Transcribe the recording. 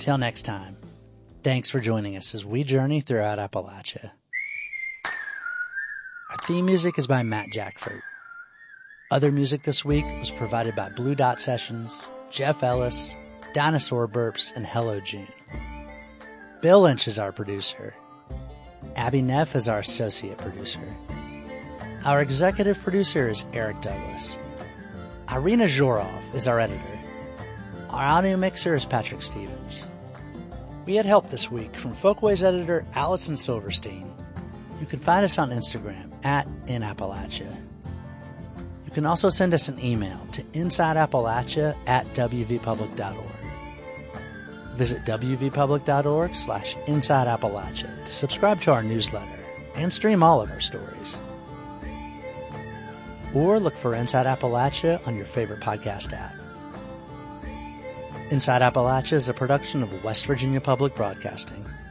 Until next time, thanks for joining us as we journey throughout Appalachia. Our theme music is by Matt Jackford. Other music this week was provided by Blue Dot Sessions, Jeff Ellis, Dinosaur Burps, and Hello June. Bill Lynch is our producer. Abby Neff is our associate producer. Our executive producer is Eric Douglas. Irina Zhorov is our editor. Our audio mixer is Patrick Stevens. We had help this week from Folkways editor Allison Silverstein. You can find us on Instagram @InAppalachia. You can also send us an email to insideappalachia@wvpublic.org. Visit wvpublic.org/InsideAppalachia to subscribe to our newsletter and stream all of our stories. Or look for Inside Appalachia on your favorite podcast app. Inside Appalachia is a production of West Virginia Public Broadcasting.